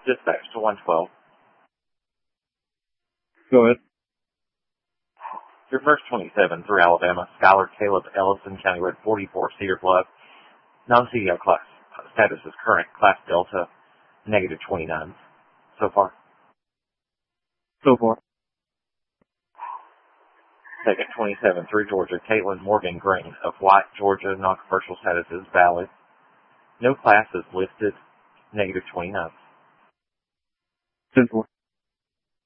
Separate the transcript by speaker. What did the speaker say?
Speaker 1: Dispatch to 112.
Speaker 2: Go ahead.
Speaker 1: Your first 27 through Alabama, Skylar Caleb Ellison, County Road 44, Cedar Bluff. Non-CDL class. Status is current. Class Delta, negative 29. So far.
Speaker 2: So far.
Speaker 1: Second 27 through Georgia, Caitlin Morgan Green of White, Georgia. Non-commercial status is valid. No class is listed. Negative 29.
Speaker 2: 10-4.